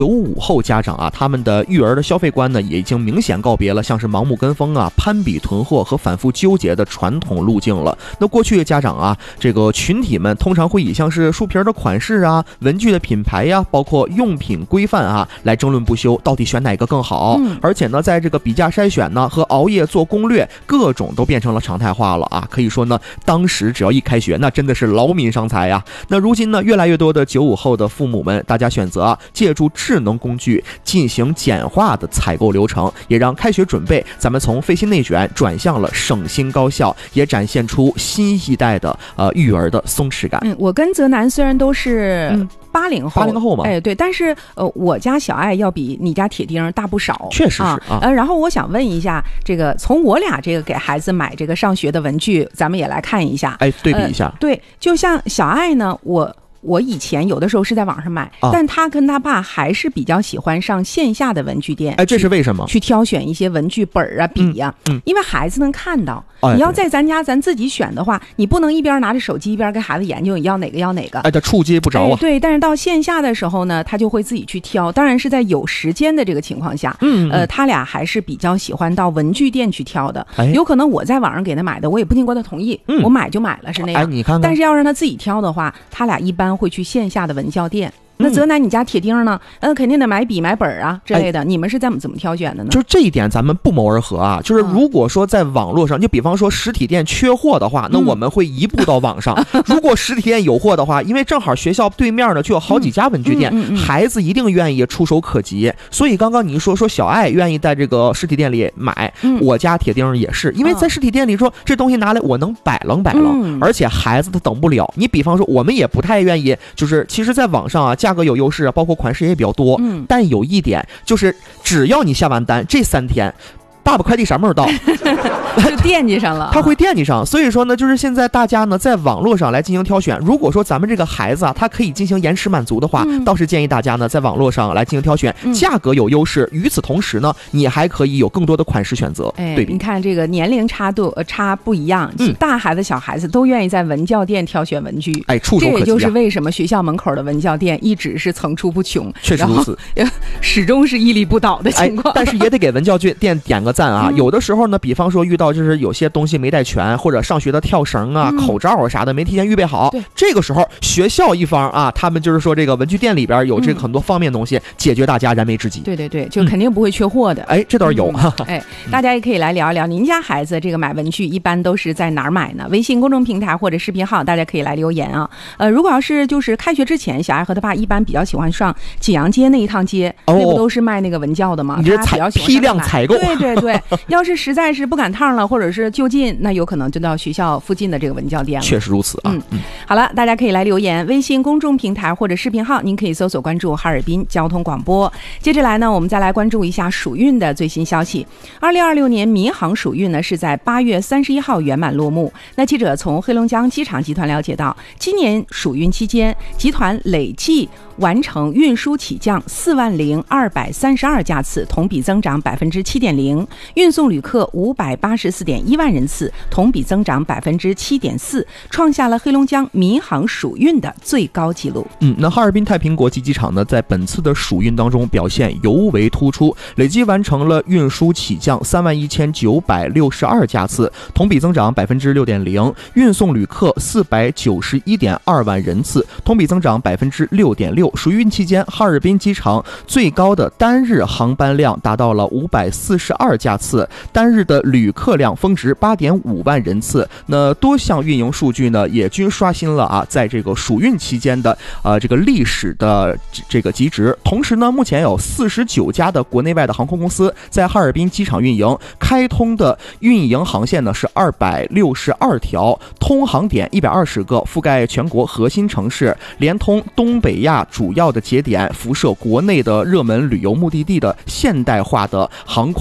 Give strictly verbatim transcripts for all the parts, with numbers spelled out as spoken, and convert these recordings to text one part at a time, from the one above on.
九五后家长啊，他们的育儿的消费观呢，也已经明显告别了像是盲目跟风啊、攀比囤货和反复纠结的传统路径了。那过去的家长啊，这个群体们通常会以像是书皮的款式啊、文具的品牌呀、啊，包括用品规范啊，来争论不休，到底选哪个更好。嗯、而且呢，在这个比价筛选呢和熬夜做攻略，各种都变成了常态化了啊。可以说呢，当时只要一开学，那真的是劳民伤财呀。那如今呢，越来越多的九五后的父母们，大家选择啊，借助智能工具进行简化的采购流程，也让开学准备咱们从费心内卷转向了省心高效，也展现出新一代的呃育儿的松弛感。 嗯，我跟泽南虽然都是八零后， 八零后嘛， 哎对，但是呃我家小爱要比你家铁钉大不少， 确实是啊。 呃，然后我想问一下，这个从我俩这个给孩子买这个上学的文具，咱们也来看一下， 哎，对比一下。 呃、对，就像小爱呢，我。我以前有的时候是在网上买，啊、但他跟他爸还是比较喜欢上线下的文具店。 哎，这是为什么？ 去挑选一些文具本啊、笔呀、啊嗯嗯，因为孩子能看到。哎、你要在咱家咱自己选的话，你不能一边拿着手机一边跟孩子研究你要哪个要哪个。 哎，这触接不着啊、哎。 对，但是到线下的时候呢，他就会自己去挑。当然是在有时间的这个情况下，嗯，呃，他俩还是比较喜欢到文具店去挑的。哎、有可能我在网上给他买的，我也不经过他同意，嗯、我买就买了是那样。 哎，你看看。 但是要让他自己挑的话，他俩一般会去线下的文教店。那泽南，你家铁钉呢？呃，肯定得买笔、买本啊之类的。哎、你们是怎么怎么挑选的呢？ 就是这一点，咱们不谋而合啊。就是如果说在网络上，就比方说实体店缺货的话，那我们会移步到网上。嗯、如果实体店有货的话，因为正好学校对面呢就有好几家文具店，嗯嗯嗯、孩子一定愿意触手可及。所以刚刚你说说小爱愿意在这个实体店里买，嗯、我家铁钉也是，因为在实体店里说、嗯、这东西拿来我能摆楞摆楞，嗯、而且孩子他等不了。你比方说，我们也不太愿意，就是其实在网上啊，价格有优势啊，包括款式也比较多，嗯，但有一点就是，只要你下完单，这三天，爸爸快递什么时候到？ 就惦记上了， 他会惦记上。所以说呢，就是现在大家呢在网络上来进行挑选。如果说咱们这个孩子啊，他可以进行延迟满足的话，嗯、倒是建议大家呢在网络上来进行挑选，嗯、价格有优势。与此同时呢，你还可以有更多的款式选择。 哎， 对比， 你看这个年龄差度呃差不一样，嗯、大孩子小孩子都愿意在文教店挑选文具， 哎，触手可及、啊。 这也就是为什么学校门口的文教店一直是层出不穷， 确实如此， 始终是屹立不倒的情况。 哎、但是也得给文教店点个赞啊！嗯、有的时候呢，比方说遇到就是有些东西没带全，或者上学的跳绳啊、嗯、口罩啊啥的没提前预备好，这个时候学校一方啊，他们就是说这个文具店里边有这个很多方面的东西，嗯、解决大家燃眉之急。 对对对，就肯定不会缺货的。 嗯、哎，这倒是有。 嗯、哎，大家也可以来聊一聊，您家孩子这个买文具一般都是在哪儿买呢？微信公众平台或者视频号，大家可以来留言啊。呃，如果要是就是开学之前，小爱和他爸一般比较喜欢上景阳街那一趟街，哦、那不都是卖那个文教的吗？ 你这采批量采购。 对对对，要是实在是不赶趟了，或者是就近，那有可能就到学校附近的这个文教店了。 确实如此啊。 嗯，好了，大家可以来留言，微信公众平台或者视频号，您可以搜索关注哈尔滨交通广播。接着来呢，我们再来关注一下暑运的最新消息。二零二六年民航暑运呢是在八月三十一号圆满落幕。那记者从黑龙江机场集团了解到，今年暑运期间，集团累计完成运输起降四万零二百三十二架次，同比增长百分之七点零；运送旅客五百八十四点一万人次，同比增长百分之七点四，创下了黑龙江民航暑运的最高纪录。 嗯，那哈尔滨太平国际机场呢，在本次的暑运当中表现尤为突出，累计完成了运输起降三万一千九百六十二架次，同比增长百分之六点零；运送旅客四百九十一点二万人次，同比增长百分之六点六。暑运期间，哈尔滨机场最高的单日航班量达到了五百四十二架次，单日的旅客量峰值八点五万人次。那多项运营数据呢，也均刷新了啊，在这个暑运期间的呃这个历史的这个极值。同时呢，目前有四十九家的国内外的航空公司在哈尔滨机场运营，开通的运营航线呢是二百六十二条，通航点一百二十个，覆盖全国核心城市，连通东北亚主要的节点，辐射国内的热门旅游目的地的现代化的航空网络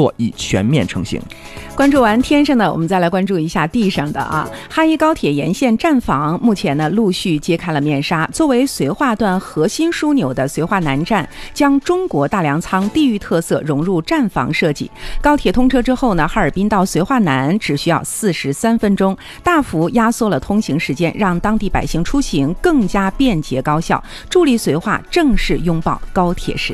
作已全面成型。 关注完天上的，我们再来关注一下地上的啊。哈一高铁沿线站房目前呢陆续揭开了面纱。作为绥化段核心枢纽的绥化南站，将中国大粮仓地域特色融入站房设计。高铁通车之后呢，哈尔滨到绥化南只需要四十三分钟，大幅压缩了通行时间，让当地百姓出行更加便捷高效，助力绥化正式拥抱高铁时代。